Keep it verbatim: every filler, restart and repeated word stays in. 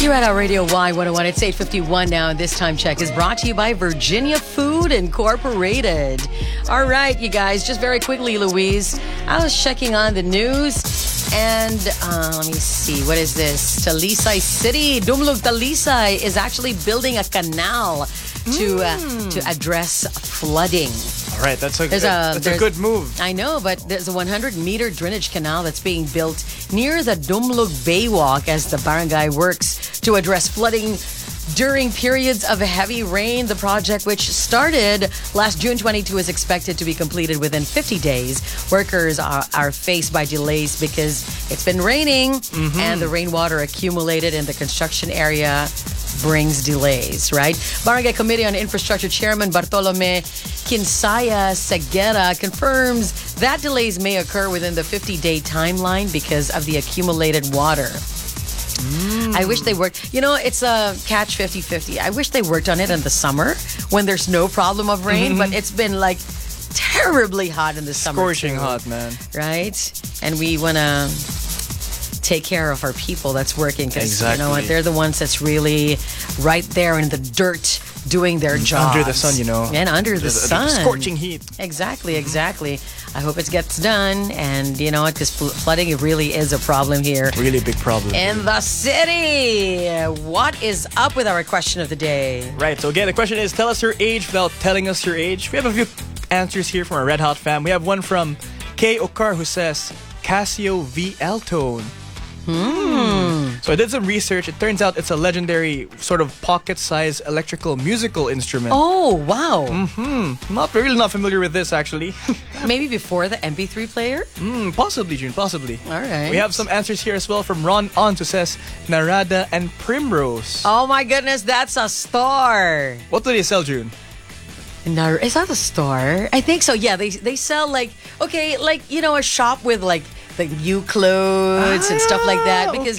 Here at our Radio Y one oh one, it's eight fifty-one now, and this time check is brought to you by Virginia Food Incorporated. All right, you guys, just very quickly, Louise, I was checking on the news, and uh, let me see, what is this? Talisay City, Dumlug Talisay is actually building a canal to uh, to address flooding. All right, that's a, There's a, a- that's a there's- good move. I know, but there's a one hundred meter drainage canal that's being built near the Dumlug Baywalk as the barangay works to address flooding during periods of heavy rain. The project, which started last June twenty-second, is expected to be completed within fifty days. Workers are, are faced by delays because it's been raining and the rainwater accumulated in the construction area brings delays, right? Barangay Committee on Infrastructure Chairman Bartolome Kinsaya Segura confirms that delays may occur within the fifty-day timeline because of the accumulated water. I wish they worked. You know, it's a catch fifty-fifty. I wish they worked on it in the summer when there's no problem of rain, but it's been like terribly hot in the summer. Scorching too, hot, man. right? And we want to take care of our people that's working because you know what, Exactly. they're the ones that's really right there in the dirt doing their job Under the sun, you know. and under the, The- the sun, scorching heat. Exactly, exactly. I hope it gets done, and you know what, because fl- flooding it really is a problem here Really big problem. in the city. What is up with our question of the day? Right, so again, the question is, tell us your age without telling us your age. We have a few answers here from our Red Hot fam. We have one from Kay Okar who says, Casio V L-Tone. Hmm. So I did some research. It turns out it's a legendary sort of pocket-sized electrical musical instrument. Oh, wow. Hmm. Not really not familiar with this, actually. Maybe before the M P three player? Hmm, possibly, June, possibly. All right. We have some answers here as well from Ron On who says, Narada and Primrose. Oh my goodness, that's a store. What do they sell, June? No, is that a store? I think so. Yeah, they they sell like okay, like you know, a shop with like the new clothes and stuff like that. Ah, Because